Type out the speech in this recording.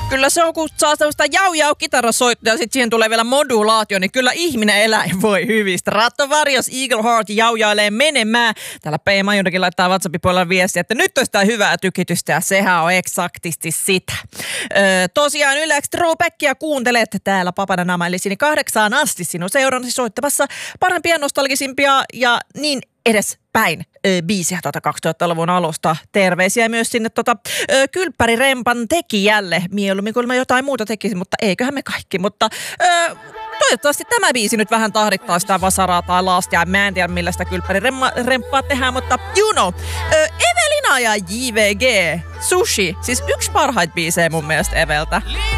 Kyllä se on, kun saa sellaista jau-jau-kitarasoittoa ja sitten siihen tulee vielä modulaatio, niin kyllä ihminen eläin voi hyvistä. Rattovarios Eagle Heart jaujailee menemään. Täällä P. Majundakin laittaa WhatsAppin puolella viestiä, että nyt on sitä hyvää tykitystä ja sehän on eksaktisti sitä. Tosiaan Yle Throwbackia kuuntelet täällä Papana Nama, eli sinne 8 asti sinun seurannasi soittamassa parempia, nostalgisimpia ja niin edes päin biisiä 2000-luvun alusta. Terveisiä myös sinne kylppärirempan tekijälle. Mieluummin kuin mä jotain muuta tekisin, mutta eiköhän me kaikki. Mutta toivottavasti tämä biisi nyt vähän tahdittaa sitä vasaraa tai laastia. Mä en tiedä millä sitä kylppäriremppaa tehdään, mutta you know. Evelina ja JVG, Sushi, siis yksi parhaita biisejä mun mielestä Eveltä.